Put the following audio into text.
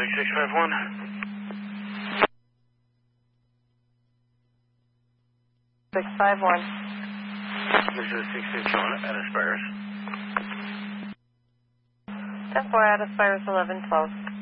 Boeing 651. 651. This is 661 at Aspires. 10-4 at Aspires 1112.